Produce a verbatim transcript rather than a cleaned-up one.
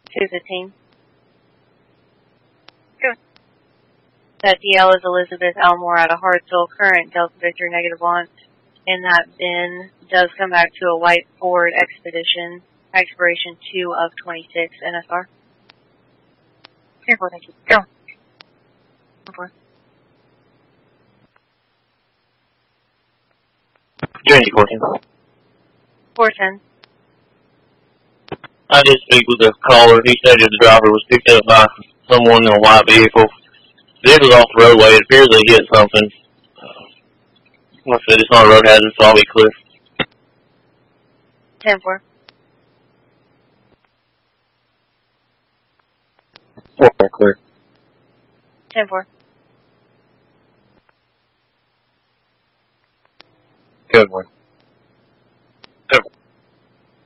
two fifteen. Good. That D L is Elizabeth Elmore out of Hartsville, current Delta Victor negative launch. And that bin does come back to a white Ford Expedition, expiration two of twenty-six N S R. ten four, thank you. Go. ten four. Unity fourteen. four ten. I did speak with the caller. He stated the driver was picked up by someone in a white vehicle. The vehicle's off the roadway. It appears they hit something. Uh, like I said, it's not a road hazard, so I'll be clear. ten four. four four clear. ten four. Good one.